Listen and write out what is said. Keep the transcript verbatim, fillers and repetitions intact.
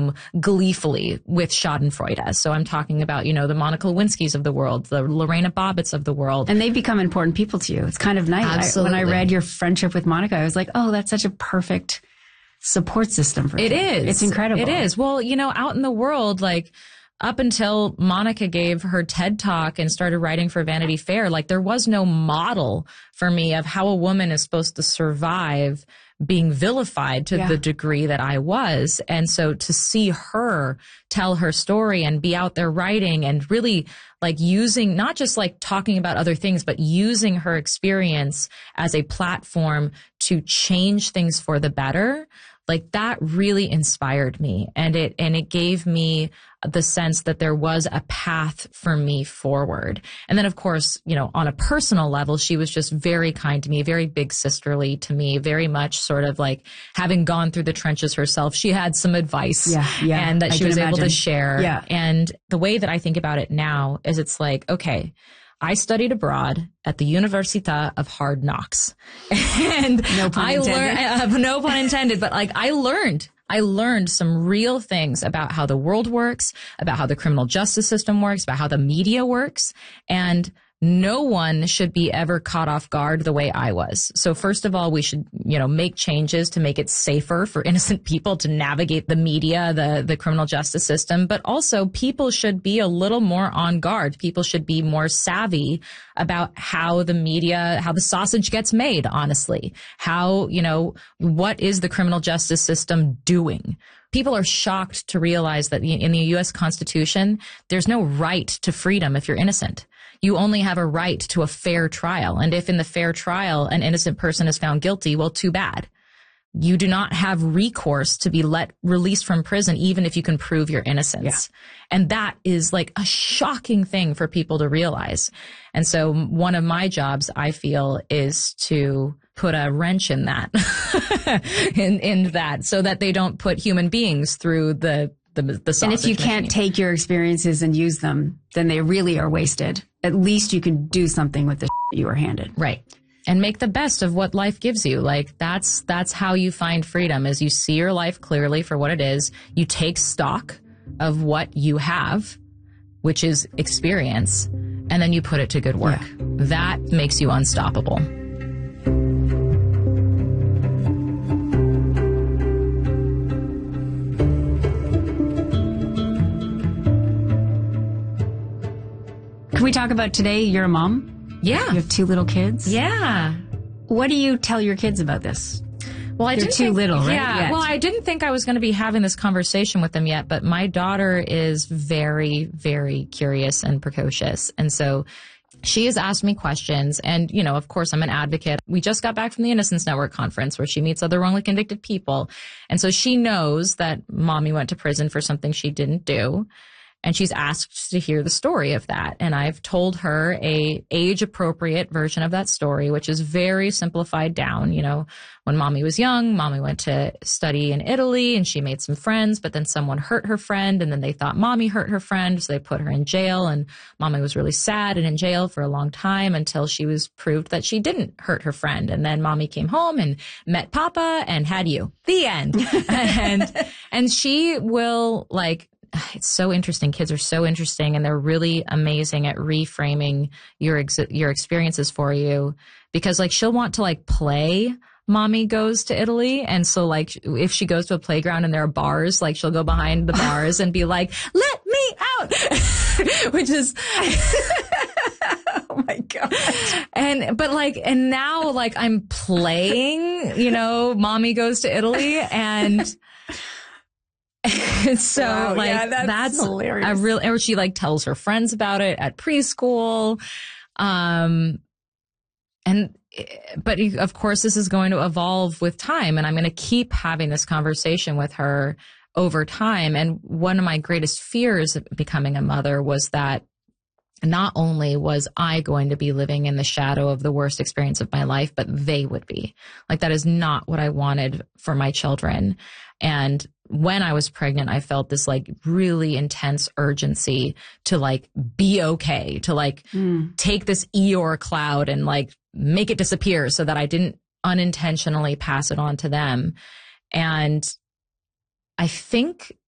home gleefully with Schadenfreude. So I'm talking about, you know, the Monica Lewinskys of the world, the Lorena Bobbitt's of the world. And they've become important people to you. It's kind of nice. Absolutely. I, when I read your friendship with Monica, I was like, oh, that's such a perfect support system for you. It is. It's incredible. It is. Well, you know, out in the world, like, up until Monica gave her TED Talk and started writing for Vanity Fair, like there was no model for me of how a woman is supposed to survive being vilified to yeah. the degree that I was. And so to see her tell her story and be out there writing and really like using, not just like talking about other things, but using her experience as a platform to change things for the better, like that really inspired me. And it, and it gave me the sense that there was a path for me forward. And then, of course, you know, on a personal level, she was just very kind to me, very big sisterly to me, very much sort of like having gone through the trenches herself. She had some advice yeah, yeah, and that I she was imagine. able to share. Yeah. And the way that I think about it now is it's like, okay, I studied abroad at the Università of Hard Knocks. And no pun I learned, uh, no pun intended, but like I learned, I learned some real things about how the world works, about how the criminal justice system works, about how the media works. And no one should be ever caught off guard the way I was. So first of all, we should, you know, make changes to make it safer for innocent people to navigate the media, the, the criminal justice system. But also people should be a little more on guard. People should be more savvy about how the media, how the sausage gets made, honestly. How, you know, what is the criminal justice system doing? People are shocked to realize that in the U S Constitution, there's no right to freedom if you're innocent. You only have a right to a fair trial. And if in the fair trial an innocent person is found guilty, well, too bad. You do not have recourse to be let released from prison, even if you can prove your innocence. Yeah. And that is like a shocking thing for people to realize. And so one of my jobs, I feel, is to put a wrench in that, in, in that, so that they don't put human beings through the The, the and if you can't machine. take your experiences and use them, then they really are wasted. At least you can do something with the you were handed. Right. And make the best of what life gives you. Like that's, that's how you find freedom, is you see your life clearly for what it is. You take stock of what you have, which is experience, and then you put it to good work. Yeah. That makes you unstoppable. Can we talk about today? You're a mom? Yeah. You have two little kids? Yeah. What do you tell your kids about this? Well, I They're didn't too think, little, right? Yeah. Yet. Well, I didn't think I was going to be having this conversation with them yet, but my daughter is very, very curious and precocious. And so she has asked me questions. And, you know, of course, I'm an advocate. We just got back from the Innocence Network conference where she meets other wrongly convicted people. And so she knows that mommy went to prison for something she didn't do. And she's asked to hear the story of that. And I've told her a age appropriate version of that story, which is very simplified down. You know, when mommy was young, mommy went to study in Italy and she made some friends, but then someone hurt her friend and then they thought mommy hurt her friend. So they put her in jail and mommy was really sad and in jail for a long time until she was proved that she didn't hurt her friend. And then mommy came home and met papa and had you. The end. and, and she will like, it's so interesting. Kids are so interesting and they're really amazing at reframing your ex- your experiences for you, because like she'll want to like play mommy goes to Italy. And so like if she goes to a playground and there are bars, like she'll go behind the bars and be like, let me out, which is, oh my God. And, but like, and now like I'm playing, you know, mommy goes to Italy and so wow, like yeah, that's, that's hilarious. a real, or she like tells her friends about it at preschool. Um, and, but of course this is going to evolve with time and I'm going to keep having this conversation with her over time. And one of my greatest fears of becoming a mother was that not only was I going to be living in the shadow of the worst experience of my life, but they would be. Like that is not what I wanted for my children. And when I was pregnant, I felt this like really intense urgency to like be okay, to like mm. take this Eeyore cloud and like make it disappear so that I didn't unintentionally pass it on to them. And I think